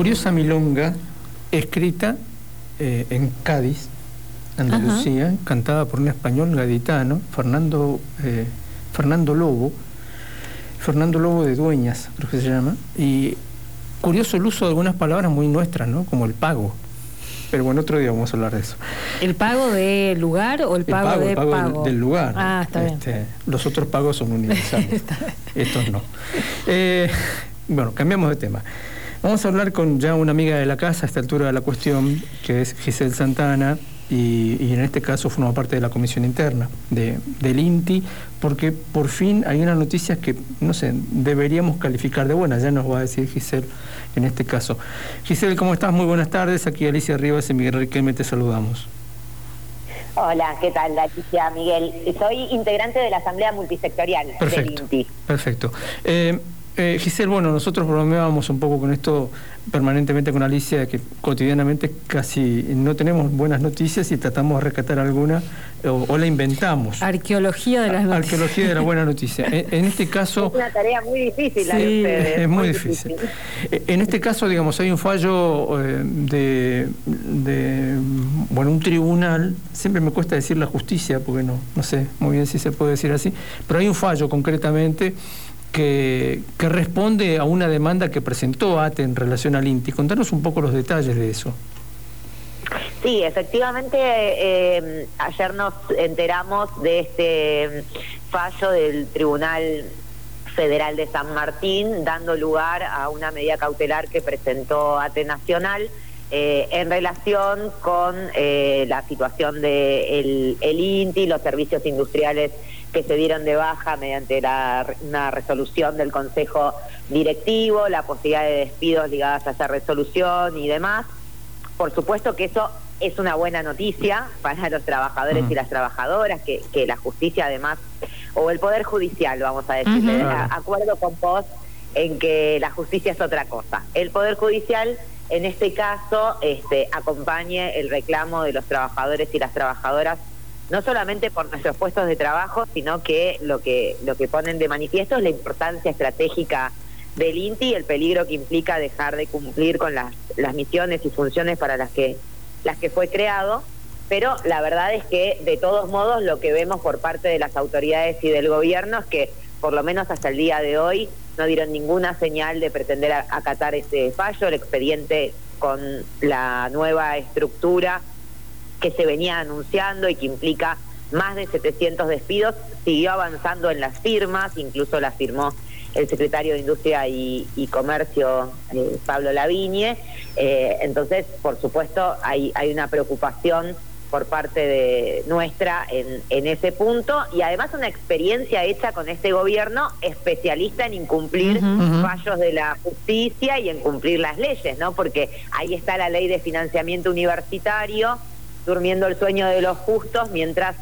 curiosa milonga escrita en Cádiz, Andalucía, cantada por un español gaditano, Fernando Lobo de Dueñas, creo que se llama, y curioso el uso de algunas palabras muy nuestras, ¿no? Como el pago. Pero bueno, otro día vamos a hablar de eso. ¿El pago de lugar o el pago de pago? Del lugar. Ah, está bien. Los otros pagos son universales. Estos no. Bueno, cambiamos de tema. Vamos a hablar con ya una amiga de la casa a esta altura de la cuestión, que es Giselle Santana, y en este caso forma parte de la comisión interna del INTI, porque por fin hay una noticia que, no sé, deberíamos calificar de buena, ya nos va a decir Giselle en este caso. Giselle, ¿cómo estás? Muy buenas tardes, aquí Alicia Rivas y Miguel Riquelme te saludamos. Hola, ¿qué tal, Alicia, Miguel? Soy integrante de la Asamblea Multisectorial del INTI. Perfecto. Giselle, bueno, nosotros bromeábamos un poco con esto permanentemente con Alicia, que cotidianamente casi no tenemos buenas noticias y tratamos de rescatar alguna o la inventamos. Arqueología de las noticias. Arqueología de la buena noticia. En este caso... Es una tarea muy difícil la de ustedes. Es muy difícil. En este caso, digamos, hay un fallo de un tribunal, siempre me cuesta decir la justicia, porque no sé muy bien si se puede decir así, pero hay un fallo concretamente que responde a una demanda que presentó ATE en relación al INTI. Contanos un poco los detalles de eso. Sí, efectivamente, ayer nos enteramos de este fallo del Tribunal Federal de San Martín, dando lugar a una medida cautelar que presentó ATE Nacional en relación con la situación del INTI, los servicios industriales que se dieron de baja mediante una resolución del Consejo Directivo, la posibilidad de despidos ligadas a esa resolución y demás. Por supuesto que eso es una buena noticia para los trabajadores y las trabajadoras, que la justicia además, o el Poder Judicial, vamos a decirle, acuerdo con vos en que la justicia es otra cosa. El Poder Judicial, en este caso, acompañe el reclamo de los trabajadores y las trabajadoras, no solamente por nuestros puestos de trabajo, sino que lo que ponen de manifiesto es la importancia estratégica del INTI y el peligro que implica dejar de cumplir con las misiones y funciones para las que fue creado. Pero la verdad es que, de todos modos, lo que vemos por parte de las autoridades y del gobierno es que, por lo menos hasta el día de hoy, no dieron ninguna señal de pretender acatar ese fallo. El expediente, con la nueva estructura que se venía anunciando y que implica más de 700 despidos, siguió avanzando en las firmas, incluso las firmó el secretario de Industria y Comercio, Pablo Lavigne. Entonces, por supuesto, hay una preocupación por parte de nuestra en ese punto, y además una experiencia hecha con este gobierno especialista en incumplir fallos de la justicia y en cumplir las leyes, ¿no? Porque ahí está la ley de financiamiento universitario, durmiendo el sueño de los justos, mientras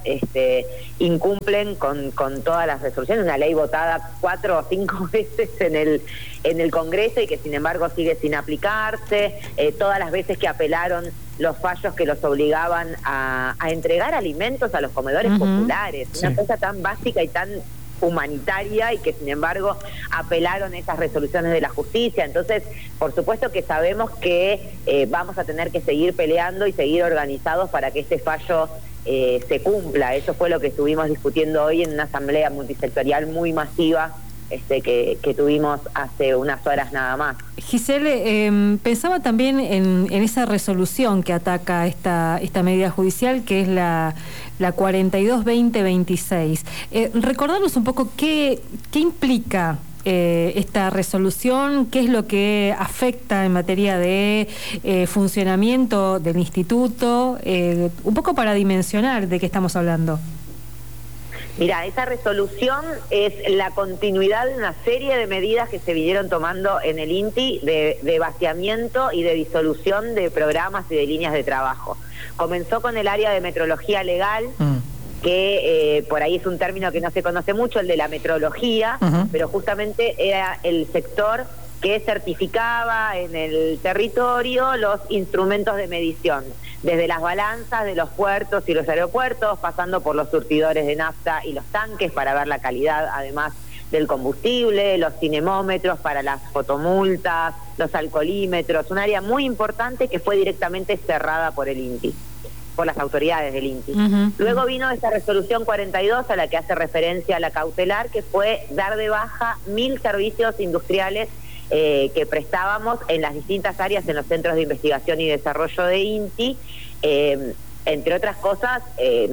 incumplen con todas las resoluciones, una ley votada 4 o 5 veces en el Congreso y que sin embargo sigue sin aplicarse, todas las veces que apelaron los fallos que los obligaban a entregar alimentos a los comedores populares, una cosa tan básica y tan humanitaria, y que sin embargo apelaron esas resoluciones de la justicia. Entonces, por supuesto que sabemos que vamos a tener que seguir peleando y seguir organizados para que este fallo se cumpla. Eso fue lo que estuvimos discutiendo hoy en una asamblea multisectorial muy masiva que tuvimos hace unas horas nada más. Giselle, pensaba también en esa resolución que ataca esta medida judicial, que es la 42-2026. Recordarnos un poco qué implica esta resolución, qué es lo que afecta en materia de funcionamiento del instituto, un poco para dimensionar de qué estamos hablando. Mira, esa resolución es la continuidad de una serie de medidas que se vinieron tomando en el INTI de vaciamiento y de disolución de programas y de líneas de trabajo. Comenzó con el área de metrología legal, que por ahí es un término que no se conoce mucho, el de la metrología, pero justamente era el sector que certificaba en el territorio los instrumentos de medición, desde las balanzas de los puertos y los aeropuertos, pasando por los surtidores de nafta y los tanques para ver la calidad, además, del combustible, los cinemómetros para las fotomultas, los alcoholímetros, un área muy importante que fue directamente cerrada por el INTI, por las autoridades del INTI. Luego vino esta resolución 42 a la que hace referencia a la cautelar, que fue dar de baja 1000 servicios industriales que prestábamos en las distintas áreas en los centros de investigación y desarrollo de INTI, entre otras cosas,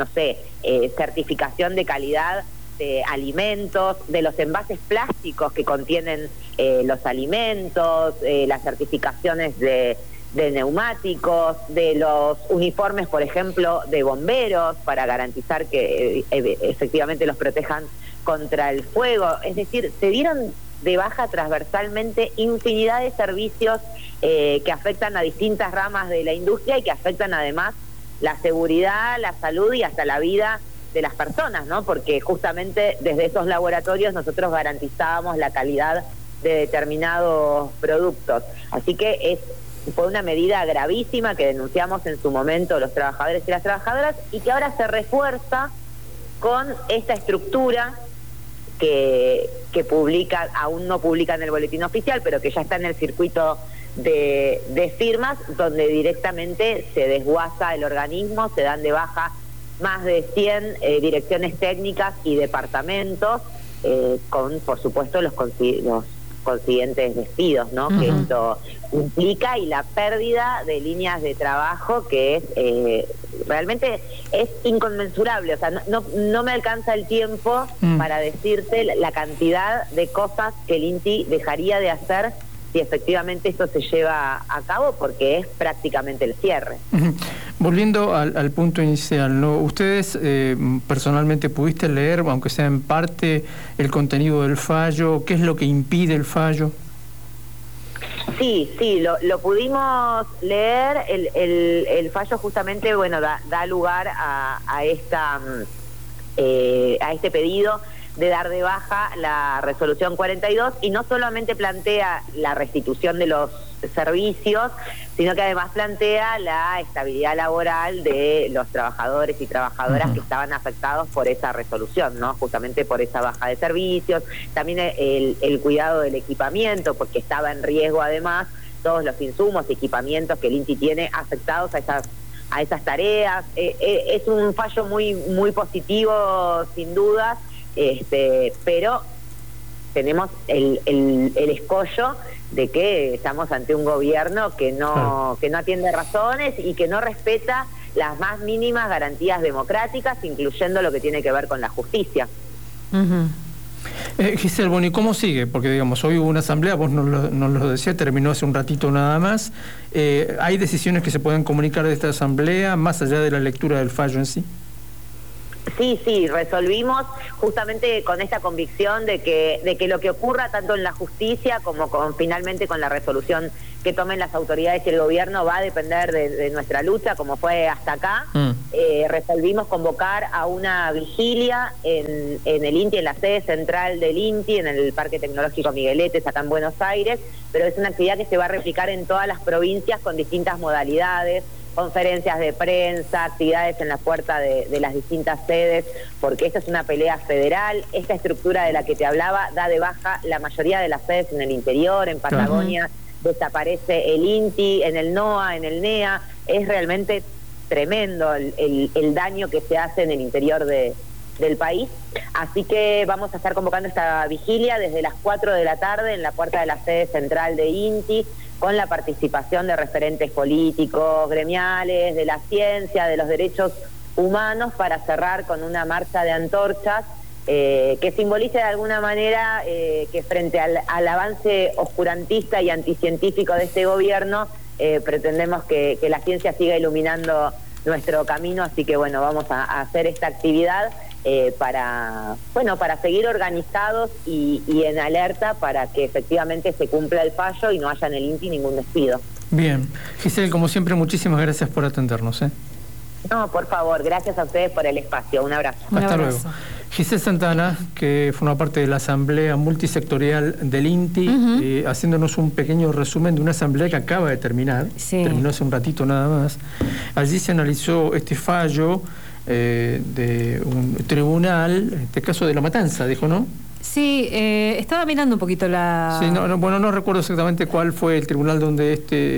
certificación de calidad de alimentos, de los envases plásticos que contienen los alimentos, las certificaciones de neumáticos, de los uniformes, por ejemplo, de bomberos, para garantizar que efectivamente los protejan contra el fuego. Es decir, se dieron de baja transversalmente infinidad de servicios que afectan a distintas ramas de la industria y que afectan además la seguridad, la salud y hasta la vida de las personas, ¿no? Porque justamente desde esos laboratorios nosotros garantizábamos la calidad de determinados productos. Así que fue una medida gravísima que denunciamos en su momento los trabajadores y las trabajadoras, y que ahora se refuerza con esta estructura que publica, aún no publica en el boletín oficial, pero que ya está en el circuito de firmas, donde directamente se desguaza el organismo, se dan de baja más de 100 direcciones técnicas y departamentos, con, por supuesto, los consiguientes despidos, ¿no? Que esto implica, y la pérdida de líneas de trabajo, que es realmente es inconmensurable. O sea, no me alcanza el tiempo para decirte la cantidad de cosas que el INTI dejaría de hacer si efectivamente esto se lleva a cabo, porque es prácticamente el cierre. Volviendo al punto inicial, ¿no? ¿Ustedes personalmente pudiste leer, aunque sea en parte, el contenido del fallo? ¿Qué es lo que impide el fallo? Sí, lo pudimos leer. El fallo justamente, bueno, da lugar a este pedido de dar de baja la resolución 42, y no solamente plantea la restitución de los servicios, sino que además plantea la estabilidad laboral de los trabajadores y trabajadoras que estaban afectados por esa resolución, ¿no? Justamente por esa baja de servicios, también el cuidado del equipamiento, porque estaba en riesgo además todos los insumos y equipamientos que el INTI tiene afectados a esas tareas. Es un fallo muy positivo, sin dudas. Pero tenemos el escollo de que estamos ante un gobierno que no atiende razones y que no respeta las más mínimas garantías democráticas, incluyendo lo que tiene que ver con la justicia. Giselle, bueno, ¿y cómo sigue? Porque, digamos, hoy hubo una asamblea, vos nos lo decía, terminó hace un ratito nada más. ¿Hay decisiones que se pueden comunicar de esta asamblea, más allá de la lectura del fallo en sí? Sí, resolvimos justamente con esta convicción de que lo que ocurra tanto en la justicia como finalmente con la resolución que tomen las autoridades y el gobierno va a depender de nuestra lucha, como fue hasta acá. Resolvimos convocar a una vigilia en el INTI, en la sede central del INTI, en el Parque Tecnológico Migueletes, acá en Buenos Aires, pero es una actividad que se va a replicar en todas las provincias con distintas modalidades, conferencias de prensa, actividades en la puerta de las distintas sedes, porque esta es una pelea federal. Esta estructura de la que te hablaba da de baja la mayoría de las sedes en el interior, en Patagonia desaparece el INTI, en el NOA, en el NEA. Es realmente tremendo el daño que se hace en el interior del país. Así que vamos a estar convocando esta vigilia desde las 4 de la tarde en la puerta de la sede central de INTI, con la participación de referentes políticos, gremiales, de la ciencia, de los derechos humanos, para cerrar con una marcha de antorchas que simbolice de alguna manera que frente al avance oscurantista y anticientífico de este gobierno, pretendemos que la ciencia siga iluminando nuestro camino. Así que bueno, vamos a hacer esta actividad para seguir organizados y en alerta para que efectivamente se cumpla el fallo y no haya en el INTI ningún despido. Bien. Giselle, como siempre, muchísimas gracias por atendernos. No, por favor, gracias a ustedes por el espacio. Un abrazo. Hasta luego. Giselle Santana, que forma parte de la Asamblea Multisectorial del INTI, haciéndonos un pequeño resumen de una asamblea que acaba de terminar, terminó hace un ratito nada más. Allí se analizó este fallo de un tribunal, en este caso de La Matanza, dijo, ¿no? Sí, estaba mirando un poquito la... Sí, bueno, no recuerdo exactamente cuál fue el tribunal donde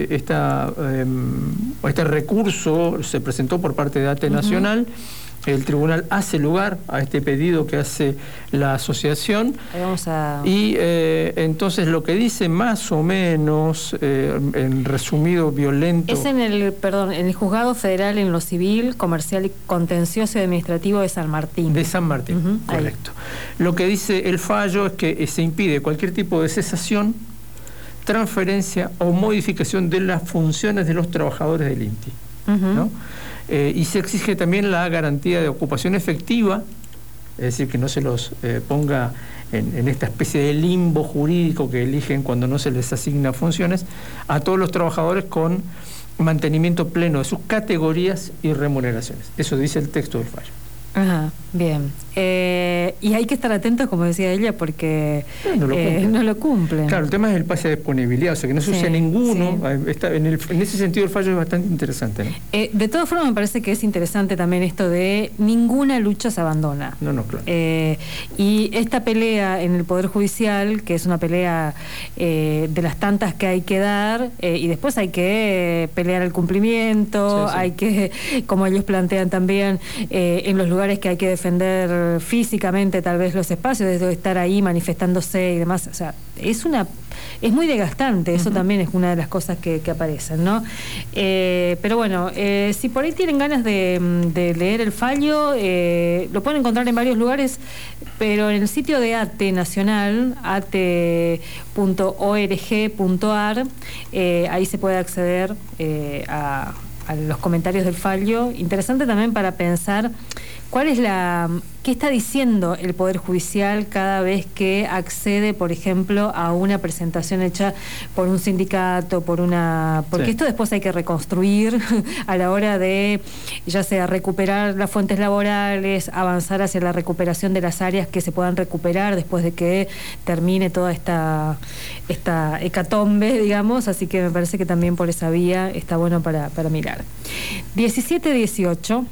este recurso se presentó por parte de ATE Nacional. El tribunal hace lugar a este pedido que hace la asociación. Ahí vamos a... Y entonces lo que dice más o menos, en resumido violento... Es en el Juzgado Federal en lo Civil, Comercial y Contencioso y Administrativo de San Martín. De San Martín, correcto. Lo que dice el fallo es que se impide cualquier tipo de cesación, transferencia o modificación de las funciones de los trabajadores del INTI, ¿no? Y se exige también la garantía de ocupación efectiva, es decir, que no se los ponga en esta especie de limbo jurídico que eligen cuando no se les asigna funciones, a todos los trabajadores con mantenimiento pleno de sus categorías y remuneraciones. Eso dice el texto del fallo. Ajá, bien. Y hay que estar atentos, como decía ella, porque no lo cumplen. Claro, el tema es el pase de disponibilidad, o sea, que no se use ninguno. Sí. En ese sentido, el fallo es bastante interesante, ¿no? De todas formas, me parece que es interesante también esto de ninguna lucha se abandona. No, claro. Y esta pelea en el Poder Judicial, que es una pelea de las tantas que hay que dar, y después hay que pelear el cumplimiento, hay que, como ellos plantean también, en los lugares que hay que defender físicamente tal vez los espacios, desde estar ahí manifestándose y demás, o sea, es muy desgastante, eso también es una de las cosas que aparecen, ¿no? Pero bueno, si por ahí tienen ganas de leer el fallo, lo pueden encontrar en varios lugares, pero en el sitio de ATE Nacional, ate.org.ar, ahí se puede acceder a los comentarios del fallo. Interesante también para pensar qué está diciendo el Poder Judicial cada vez que accede, por ejemplo, a una presentación hecha por un sindicato, porque esto después hay que reconstruir a la hora de, ya sea recuperar las fuentes laborales, avanzar hacia la recuperación de las áreas que se puedan recuperar después de que termine toda esta hecatombe, digamos, así que me parece que también por esa vía está bueno para mirar. 17:18.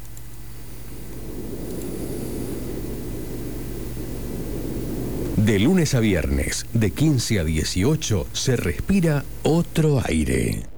De lunes a viernes, de 15 a 18, se respira otro aire.